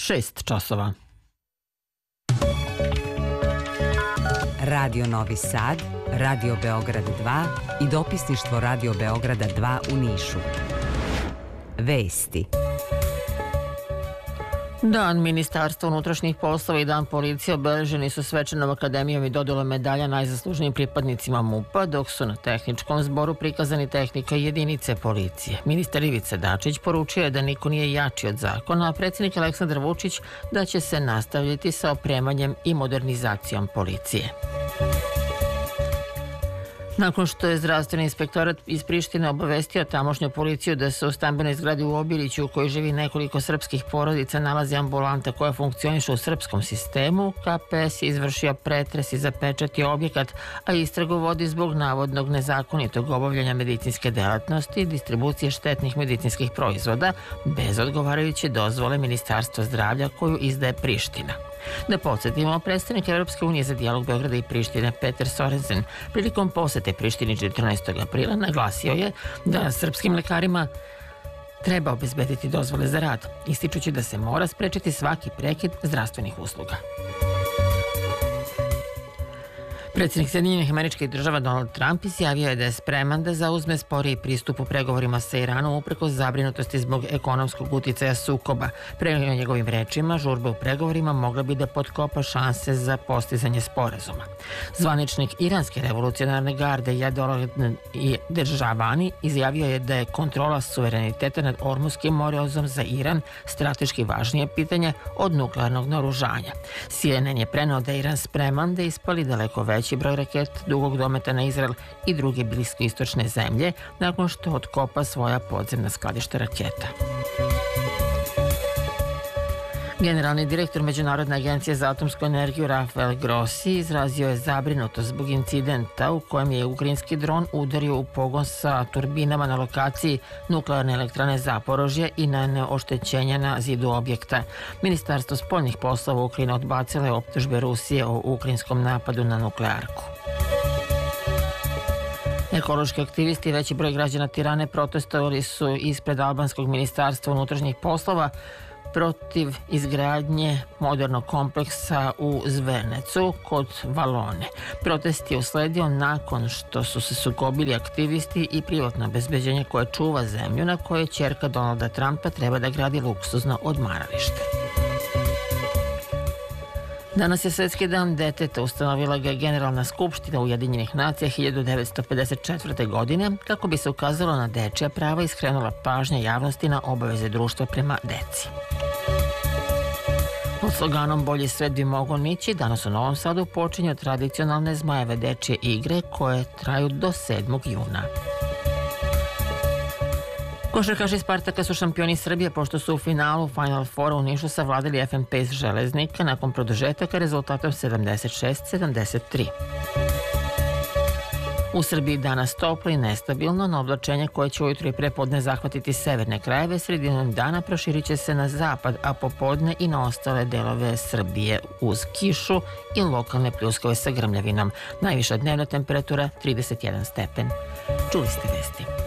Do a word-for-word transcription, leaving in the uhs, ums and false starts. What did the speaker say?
šest časova. Radio Novi Sad, Radio Beograd dva i dopisništvo Radio Beograda dva u Nišu. Vesti. Dan Ministarstva unutrašnjih poslova i Dan policije obeleženi su svečanom akademijom i dodelom medalja najzaslužnijim pripadnicima MUP-a, dok su na tehničkom zboru prikazani tehnika i jedinice policije. Ministar Ivica Dačić poručio je da niko nije jači od zakona, a predsjednik Aleksandar Vučić da će se nastavljati sa opremanjem i modernizacijom policije. Nakon što je zdravstveni inspektorat iz Prištine obavestio tamošnju policiju da se u stambenoj zgradi u Obiliću u kojoj živi nekoliko srpskih porodica nalazi ambulanta koja funkcioniše u srpskom sistemu, K P S je izvršio pretres i zapečatio objekat, a istragu vodi zbog navodnog nezakonitog obavljanja medicinske delatnosti i distribucije štetnih medicinskih proizvoda bez odgovarajuće dozvole Ministarstva zdravlja koju izdaje Priština. Da podsjetimo, predstavnik Evropske unije za dijalog Beograda i Prištine Peter Sorensen prilikom posete Prištini četrnaestog aprila naglasio je da srpskim lekarima treba obezbediti dozvole za rad, ističući da se mora sprečiti svaki prekid zdravstvenih usluga. Predsjednik Sjedinjenih Američkih Država Donald Trump izjavio je da je spreman da zauzme sporiji pristup u pregovorima sa Iranom uprkos zabrinutosti zbog ekonomskog uticaja sukoba. Prema njegovim rečima, žurba u pregovorima mogla bi da potkopa šanse za postizanje sporazuma. Zvaničnik Iranske revolucionarne garde Jadollah Deržavani izjavio je da je kontrola suvereniteta nad Ormuskim morozom za Iran strateški važnije pitanje od nuklearnog naoružanja. C N N je preneo da je Iran spreman da ispali daleko veći broj raket dugog dometa na Izrael i druge bliskoistočne zemlje nakon što otkopa svoja podzemna skladišta raketa. Generalni direktor Međunarodne agencije za atomsku energiju Rafael Grossi izrazio je zabrinutost zbog incidenta u kojem je ukrajinski dron udario u pogon sa turbinama na lokaciji nuklearne elektrane Zaporožje i naneo oštećenja na zidu objekta. Ministarstvo spoljnih poslova Ukrajine odbacilo je optužbe Rusije o ukrajinskom napadu na nuklearku. Ekološki aktivisti i veći broj građana Tirane protestovali su ispred albanskog ministarstva unutrašnjih poslova protiv izgradnje modernog kompleksa u Zvernecu kod Valone. Protest je usledio nakon što su se sukobili aktivisti i privatno obezbeđenje koje čuva zemlju na kojoj ćerka Donalda Trumpa treba da gradi luksuzno odmaralište. Danas je Svetski dan deteta, ustanovila ga je Generalna skupština Ujedinjenih nacija hiljadu devetsto pedeset četvrte. godine kako bi se ukazalo na dečija prava i skrenula pažnja javnosti na obaveze društva prema deci. Pod sloganom Bolji svet bi mogao nići, danas u Novom Sadu počinju tradicionalne Zmajeve dečje igre koje traju do sedmog juna. Košarkaši Spartaka su šampioni Srbije pošto su u finalu Final Foura u Nišu savladali F M P iz Železnika nakon produžetaka rezultatom sedamdeset šest sedamdeset tri. U Srbiji danas toplo i nestabilno, na oblačenje koje će ujutro i prepodne zahvatiti severne krajeve, sredinom dana proširit će se na zapad, a popodne i na ostale delove Srbije uz kišu i lokalne pljuskove sa grmljavinom. Najviša dnevna temperatura trideset jedan stepen. Čuli ste vesti.